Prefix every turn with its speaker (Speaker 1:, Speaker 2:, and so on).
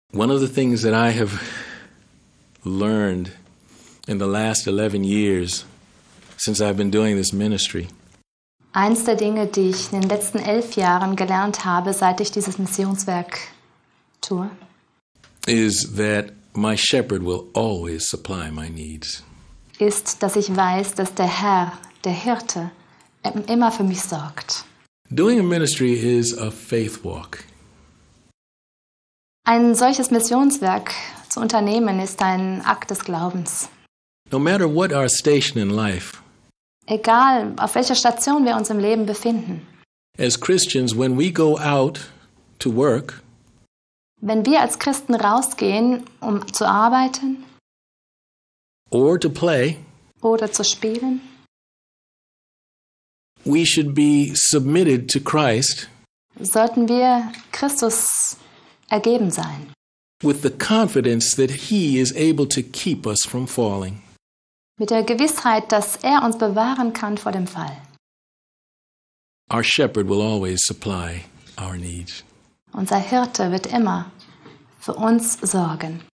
Speaker 1: One of the things that I have learned in the last 11 years since I've been doing this ministry
Speaker 2: Eins der Dinge, die ich in den letzten 11 Jahren gelernt habe, seit ich dieses Missionswerk tue,
Speaker 1: is that my shepherd will always supply my needs.
Speaker 2: ist, dass ich weiß, dass der Herr, der Hirte, immer für mich sorgt.
Speaker 1: Doing a ministry is a faith walk.
Speaker 2: Ein solches Missionswerk zu unternehmen, ist ein Akt des Glaubens.
Speaker 1: No matter what our station in life,
Speaker 2: Egal, auf welcher Station wir uns im Leben befinden.
Speaker 1: as Christians, when we go out to work,
Speaker 2: Wenn wir als Christen rausgehen, um zu arbeiten
Speaker 1: or to play,
Speaker 2: oder zu spielen,
Speaker 1: we should be submitted to Christ
Speaker 2: sollten wir Christus ergeben sein.
Speaker 1: with the confidence that He is able to keep us from falling.
Speaker 2: Mit der Gewissheit, dass er uns bewahren kann vor dem Fall.
Speaker 1: Our shepherd will always supply our needs.
Speaker 2: Unser Hirte wird immer für uns sorgen.